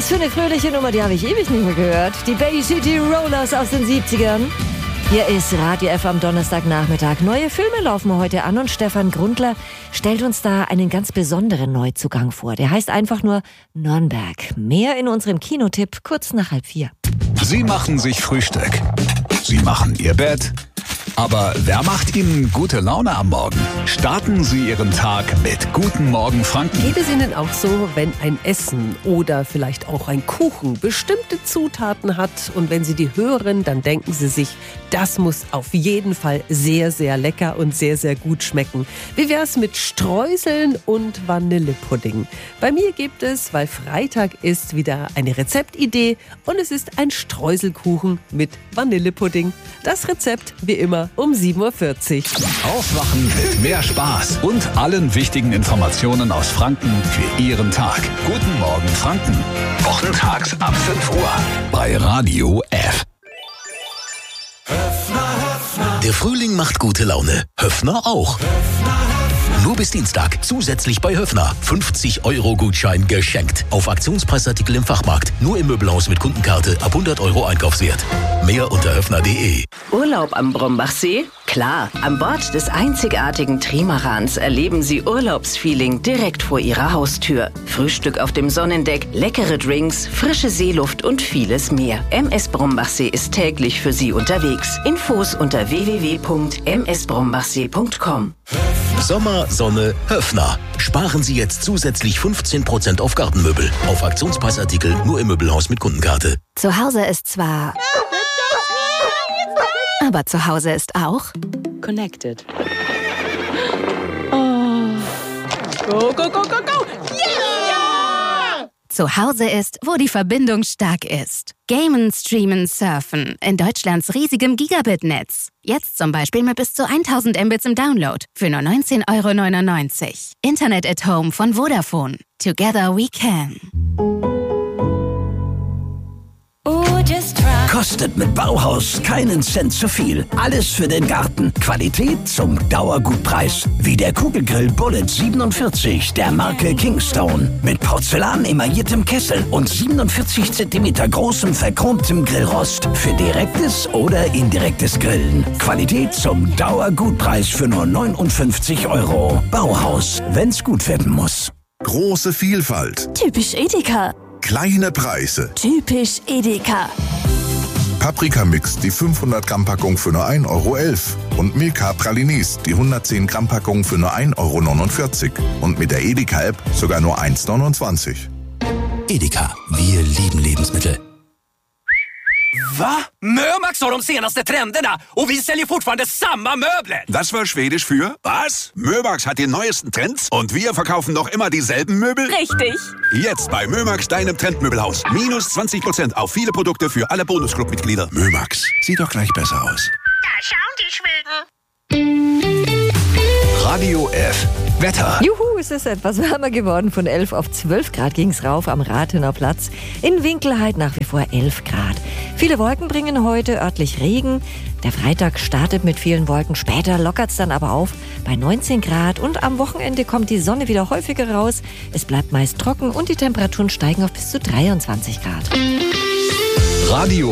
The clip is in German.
Was für eine fröhliche Nummer, die habe ich ewig nicht mehr gehört. Die Bay City Rollers aus den 70ern. Hier ist Radio F am Donnerstagnachmittag. Neue Filme laufen heute an und Stefan Grundler stellt uns da einen ganz besonderen Neuzugang vor. Der heißt einfach nur Nürnberg. Mehr in unserem Kinotipp kurz nach 3:30. Sie machen sich Frühstück. Sie machen Ihr Bett. Aber wer macht Ihnen gute Laune am Morgen? Starten Sie Ihren Tag mit Guten Morgen Franken. Geht es Ihnen auch so, wenn ein Essen oder vielleicht auch ein Kuchen bestimmte Zutaten hat und wenn Sie die hören, dann denken Sie sich, das muss auf jeden Fall sehr, sehr lecker und sehr, sehr gut schmecken. Wie wär's mit Streuseln und Vanillepudding? Bei mir gibt es, weil Freitag ist, wieder eine Rezeptidee und es ist ein Streuselkuchen mit Vanillepudding. Das Rezept wie immer um 7:40 Uhr. Aufwachen mit mehr Spaß und allen wichtigen Informationen aus Franken für Ihren Tag. Guten Morgen Franken. Wochentags ab 5 Uhr bei Radio F. Der Frühling macht gute Laune. Höffner auch. Nur bis Dienstag zusätzlich bei Höffner 50-Euro-Gutschein geschenkt. Auf Aktionspreisartikel im Fachmarkt. Nur im Möbelhaus mit Kundenkarte ab 100 Euro Einkaufswert. Mehr unter höffner.de. Urlaub am Brombachsee? Klar, an Bord des einzigartigen Trimarans erleben Sie Urlaubsfeeling direkt vor Ihrer Haustür. Frühstück auf dem Sonnendeck, leckere Drinks, frische Seeluft und vieles mehr. MS Brombachsee ist täglich für Sie unterwegs. Infos unter www.msbrombachsee.com. Sommer, Sonne, Höffner. Sparen Sie jetzt zusätzlich 15% auf Gartenmöbel. Auf Aktionspreisartikel nur im Möbelhaus mit Kundenkarte. Zu Hause ist zwar... Aber zu Hause ist auch... Connected. Go, go, go, go, go! Zu Hause ist, wo die Verbindung stark ist. Gamen, streamen, surfen. In Deutschlands riesigem Gigabit-Netz. Jetzt zum Beispiel mit bis zu 1000 Mbits im Download. Für nur 19,99 €. Internet at Home von Vodafone. Together we can. Kostet mit Bauhaus keinen Cent zu viel. Alles für den Garten. Qualität zum Dauergutpreis. Wie der Kugelgrill Bullet 47 der Marke Kingstone. Mit Porzellan emailliertem Kessel und 47 cm großem verchromtem Grillrost. Für direktes oder indirektes Grillen. Qualität zum Dauergutpreis für nur 59 €. Bauhaus, wenn's gut werden muss. Große Vielfalt. Typisch Edeka. Kleine Preise. Typisch Edeka. Paprikamix, die 500 Gramm Packung für nur 1,11 € und Milka Pralinis, die 110 Gramm Packung für nur 1,49 € und mit der Edeka-App sogar nur 1,29 €. Edeka, wir lieben Lebensmittel. Va? Mömax har de senaste trenderna och vi säljer fortfarande samma möbler. Das war Schwedisch für was? Mömax hat die neuesten Trends und wir verkaufen noch immer dieselben Möbel? Richtig. Jetzt bei Mömax, deinem Trendmöbelhaus. Minus 20% auf viele Produkte für alle Bonusclub-Mitglieder. Mömax, sieht doch gleich besser aus. Da schauen die Schweden. Radio F. Wetter. Juhu, es ist etwas wärmer geworden. Von 11 auf 12 Grad ging es rauf am Rathener Platz. In Winkelheit nach wie vor 11 Grad. Viele Wolken bringen heute örtlich Regen. Der Freitag startet mit vielen Wolken. Später lockert es dann aber auf bei 19 Grad. Und am Wochenende kommt die Sonne wieder häufiger raus. Es bleibt meist trocken und die Temperaturen steigen auf bis zu 23 Grad. Radio